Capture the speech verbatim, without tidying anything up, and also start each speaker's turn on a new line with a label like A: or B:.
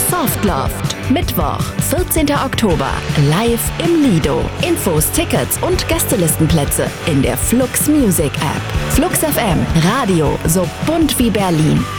A: Softloft. Mittwoch, vierzehnter Oktober, live im Lido. Infos, Tickets und Gästelistenplätze in der Flux Music App. Flux F M, Radio so bunt wie Berlin.